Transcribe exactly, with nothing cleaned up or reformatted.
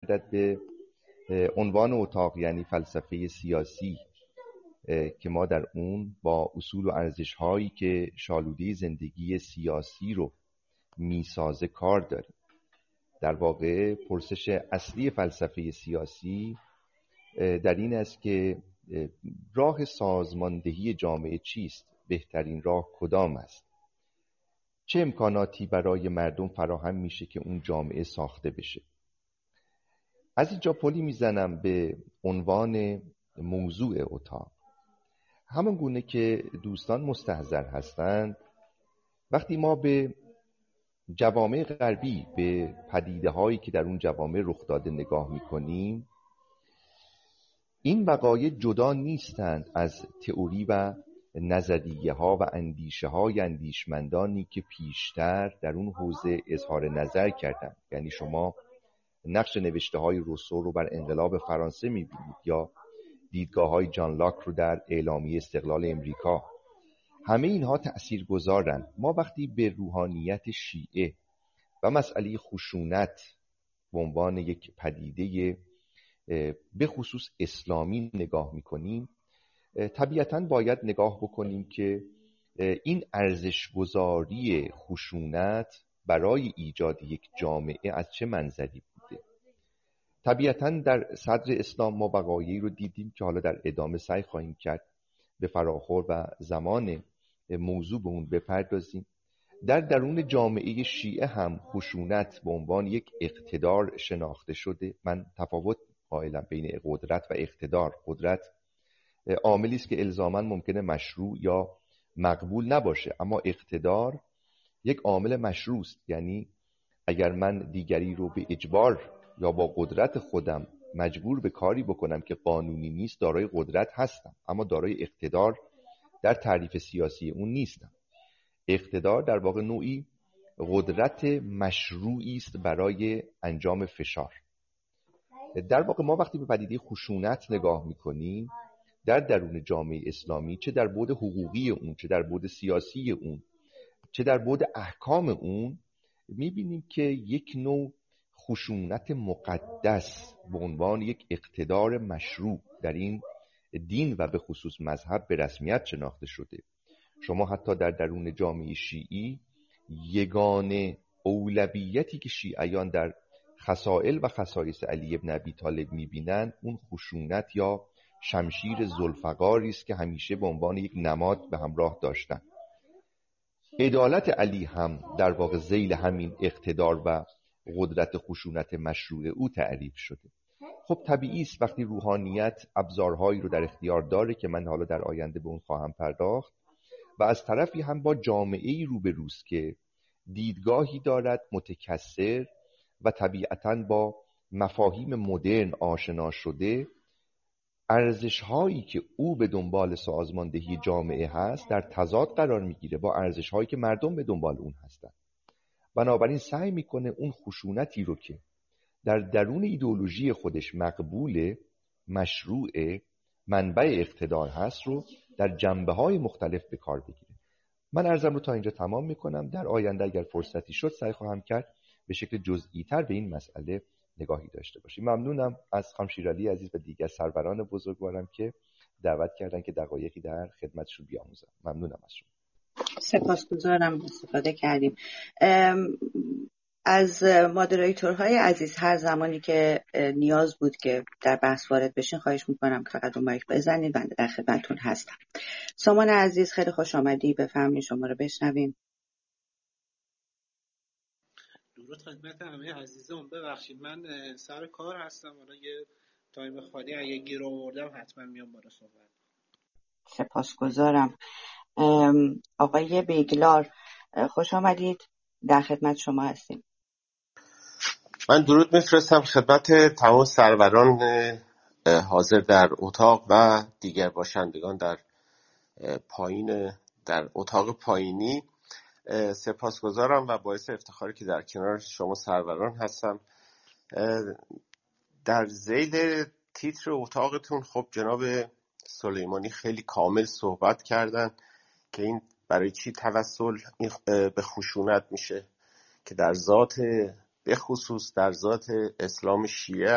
میگردد به عنوان اتاق، یعنی فلسفه سیاسی که ما در اون با اصول و ارزش‌هایی که شالوده زندگی سیاسی رو میسازه کار داریم. در واقع پرسش اصلی فلسفه سیاسی در این است که راه سازماندهی جامعه چیست؟ بهترین راه کدام است؟ چه امکاناتی برای مردم فراهم میشه که اون جامعه ساخته بشه؟ از اینجا پلی میزنم به عنوان موضوع اتاق. همون گونه که دوستان مستحضر هستند، وقتی ما به جوامع غربی، به پدیده هایی که در اون جوامع رخ داده نگاه میکنیم، این وقایع جدا نیستند از تئوری و نظریه ها و اندیشه های اندیشمندانی که پیشتر در اون حوزه اظهار نظر کردند. یعنی شما نقش نوشته های روسو رو بر انقلاب فرانسه میبینید یا دیدگاه های جان لاک رو در اعلامیه استقلال امریکا. همه اینها تأثیر گذارند. ما وقتی به روحانیت شیعه و مسئله خشونت به عنوان یک پدیده به خصوص اسلامی نگاه میکنیم، طبیعتاً باید نگاه بکنیم که این ارزش‌گذاری خشونت برای ایجاد یک جامعه از چه منظری بوده. طبیعتاً در صدر اسلام ما وقایعی رو دیدیم که حالا در ادامه سعی خواهیم کرد به فراخور و زمان موضوع به اون بپردازیم. در درون جامعه شیعه هم خشونت به عنوان یک اقتدار شناخته شده. من تفاوت قائلم بین قدرت و اقتدار. قدرت عاملی است که الزاماً ممکنه مشروع یا مقبول نباشه، اما اقتدار یک عامل مشروع است. یعنی اگر من دیگری رو به اجبار یا با قدرت خودم مجبور به کاری بکنم که قانونی نیست، دارای قدرت هستم، اما دارای اقتدار در تعریف سیاسی اون نیستم. اقتدار در واقع نوعی قدرت مشروعی است برای انجام فشار. در واقع ما وقتی به پدیده خشونت نگاه میکنیم در درون جامعه اسلامی، چه در بعد حقوقی اون، چه در بعد سیاسی اون، چه در بعد احکام اون، میبینیم که یک نوع خشونت مقدس به عنوان یک اقتدار مشروع در این دین و به خصوص مذهب به رسمیت شناخته شده. شما حتی در درون جامعه شیعی یگانه اولویتی که شیعیان در خصائل و خصایص علی ابن ابی طالب میبینند اون خشونت یا شمشیر ذوالفقاری است که همیشه به عنوان یک نماد به همراه داشتن. عدالت علی هم در واقع ذیل همین اقتدار و قدرت خشونت مشروع او تعریف شده. خب طبیعی است وقتی روحانیت ابزارهایی رو در اختیار داره که من حالا در آینده به اون خواهم پرداخت و از طرفی هم با جامعه‌ای روبروست که دیدگاهی دارد متکثر و طبیعتاً با مفاهیم مدرن آشنا شده، ارزش‌هایی که او به دنبال سازماندهی جامعه هست در تضاد قرار میگیره با ارزش‌هایی که مردم به دنبال اون هستن. بنابراین سعی میکنه اون خشونتی رو که در درون ایدئولوژی خودش مقبول، مشروع، منبع اقتدار هست رو در جنبه‌های مختلف به کار بگیره. من عرضم رو تا اینجا تمام میکنم. در آینده اگر فرصتی شد سعی خواهم کرد به شکل جزئی تر به این مسئله نگاهی داشته باشیم. ممنونم از خانم شیرعلی عزیز و دیگر سروران بزرگوارم که دعوت کردن که دقایقی در خدمتشون بیاموزم. ممنونم از شما. سپاسگزارم استفاده کردیم. از مادریتورهای عزیز هر زمانی که نیاز بود که در بحث وارد بشین خواهش میکنم که فقط اون مایک بزنید. بنده در خدمتتون هستم. سامان عزیز خیلی خوش آمدی، بفرمایید شما رو بشنویم. درود خدمت همه عزیزان. ببخشید من سر کار هستم، حالا یه تایم خالی اگه گیر آوردم حتما میام بالا صحبت. سپاسگزارم. آقای بیگلار خوش آمدید، در خدمت شما هستیم. من درود میفرستم خدمت تمام سروران حاضر در اتاق و دیگر باشندگان در پایین در اتاق پایینی. سپاسگزارم و باعث افتخاری که در کنار شما سروران هستم. در ذیل تیتر اتاقتون خب جناب سلیمانی خیلی کامل صحبت کردن که این برای چی توسل به خشونت میشه که در ذات به خصوص در ذات اسلام شیعه